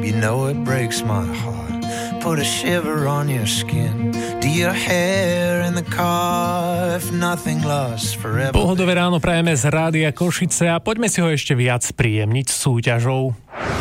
babe, you know it breaks my heart. Put a shiver on your skin. Do your hair in the car if nothing lasts forever. Pohodové ráno prajeme z Rádia Košice a poďme si ho ešte viac príjemniť súťažou.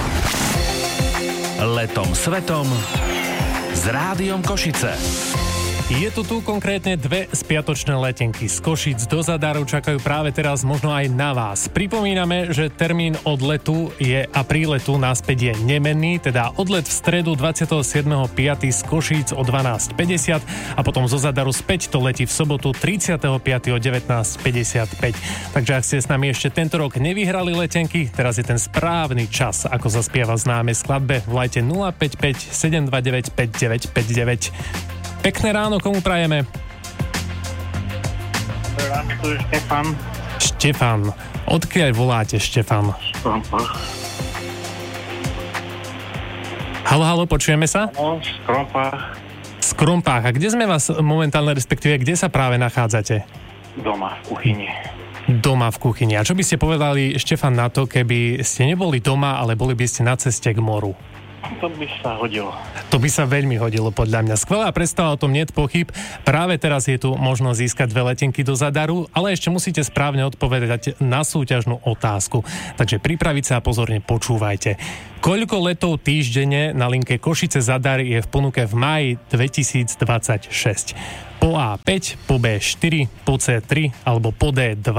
Letom svetom s Rádiom Košice. Je to tu konkrétne 2 spiatočné letenky z Košíc do Zadaru, čakajú práve teraz možno aj na vás. Pripomíname, že termín odletu a príletu naspäť je nemenný, teda odlet v stredu 27.5. z Košíc o 12.50 a potom zo Zadaru späť to letí v sobotu 35. o 19.55. Takže ak ste s nami ešte tento rok nevyhrali letenky, teraz je ten správny čas, ako zaspieva známe skladbe. Volajte 055 729 5959. Pekné ráno, komu prajeme? Ráno, tu je Štefan. Štefan. Odkiaľ voláte, Štefan? Haló, počujeme sa? No, z Krompách. Z Krompách. A kde sme vás momentálne, respektíve, kde sa práve nachádzate? Doma, v kuchyni. Doma v kuchyni. A čo by ste povedali, Štefan, na to, keby ste neboli doma, ale boli by ste na ceste k moru? To by sa hodilo. To by sa veľmi hodilo, podľa mňa. Skvelá predstava, o tom niet pochyb. Práve teraz je tu možnosť získať 2 letenky do Zadaru, ale ešte musíte správne odpovedať na súťažnú otázku. Takže pripraviť sa a pozorne počúvajte. Koľko letov týždenne na linke Košice Zadar je v ponuke v máji 2026? Po A 5, po B 4, po C 3 alebo po D 2?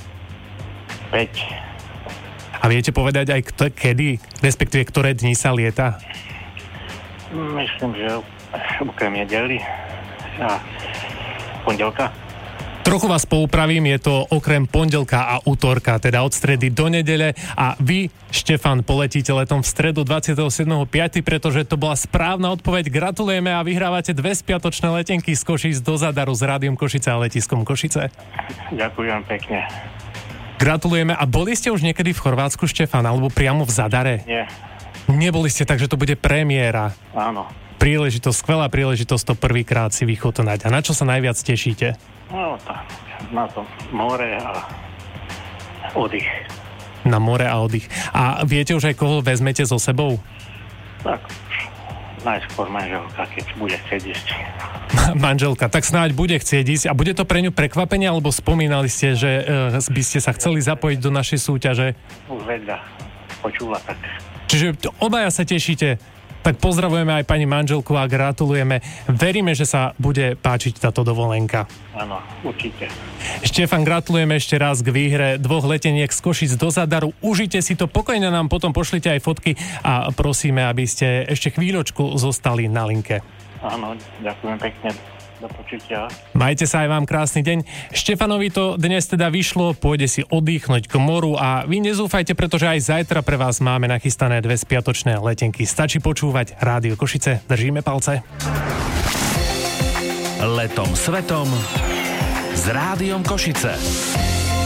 5. A viete povedať aj kedy, respektíve ktoré dni sa lieta? Myslím, že okrem nedeli a pondelka. Trochu vás poupravím, je to okrem pondelka a utorka, teda od stredy do nedele a vy, Štefan, poletíte letom v stredu 27.5., pretože to bola správna odpoveď. Gratulujeme a vyhrávate 2 spiatočné letenky z Košíc do Zadaru s Rádiom Košice a letiskom Košice. Ďakujem pekne. Gratulujeme. A boli ste už niekedy v Chorvátsku, Štefan, alebo priamo v Zadare? Nie. Neboli ste, takže to bude premiéra. Áno. Skvelá príležitosť to prvýkrát si vychutnať. A na čo sa najviac tešíte? No, na to more a oddych. Na more a oddych. A viete už aj koho vezmete so sebou? Tak, najskôr manželka, keď bude chcieť ísť. Manželka, tak snáď bude chcieť ísť. A bude to pre ňu prekvapenie, alebo spomínali ste, že by ste sa chceli zapojiť do našej súťaže? Už vedľa počúva tak. Čiže obaja sa tešíte. Tak pozdravujeme aj pani manželku a gratulujeme. Veríme, že sa bude páčiť táto dovolenka. Áno, určite. Štefan, gratulujeme ešte raz k výhre 2 leteniek z Košic do Zadaru. Užite si to, pokojne nám potom pošlite aj fotky a prosíme, aby ste ešte chvíľočku zostali na linke. Áno, ďakujem pekne. Do počutia. Majte sa, aj vám krásny deň. Štefanovi to dnes teda vyšlo, pôjde si oddychnúť k moru a vy nezúfajte, pretože aj zajtra pre vás máme nachystané 2 spiatočné letenky. Stačí počúvať Rádio Košice. Držíme palce. Letom svetom s Rádiom Košice.